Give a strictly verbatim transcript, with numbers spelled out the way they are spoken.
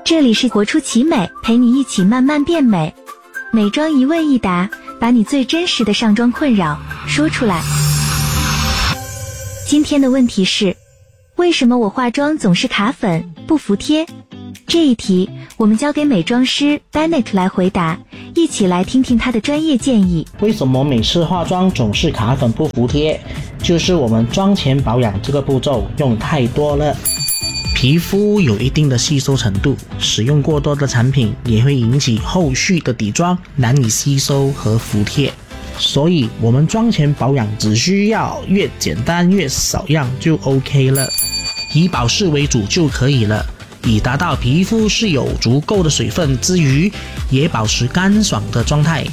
这里是活出奇美，陪你一起慢慢变美。美妆一问一答，把你最真实的上妆困扰说出来。今天的问题是，为什么我化妆总是卡粉不服帖？这一题我们交给美妆师 Bennett 来回答，一起来听听他的专业建议。 为什么每次化妆总是卡粉不服帖？就是我们妆前保养这个步骤用太多了。皮肤有一定的吸收程度，使用过多的产品也会引起后续的底妆难以吸收和服帖。所以我们妆前保养只需要越简单越少样就 OK 了，以保湿为主就可以了，以达到皮肤是有足够的水分之余也保持干爽的状态